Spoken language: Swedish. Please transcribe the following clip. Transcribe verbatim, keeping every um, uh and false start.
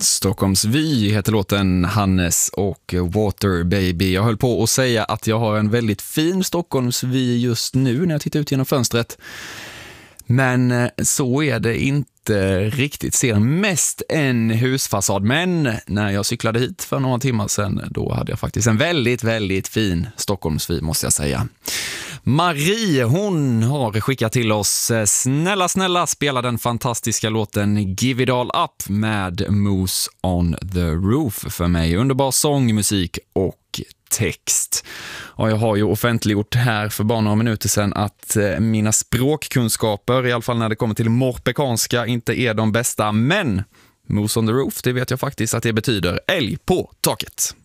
Stockholms Vy heter låten, Hannes och Water Baby. Jag höll på att säga att jag har en väldigt fin Stockholms Vy just nu när jag tittar ut genom fönstret. Men så är det inte riktigt. Ser mest en husfasad. Men när jag cyklade hit för några timmar sedan, då hade jag faktiskt en väldigt, väldigt fin Stockholms Vy, måste jag säga. Marie, hon har skickat till oss: snälla, snälla, spela den fantastiska låten Give It All Up med Moose on the Roof för mig. Underbar sång, musik och text. Och jag har ju offentliggjort här för bara några minuter sedan att mina språkkunskaper, i alla fall när det kommer till morpekanska, inte är de bästa. Men Moose on the Roof, det vet jag faktiskt att det betyder älg på taket.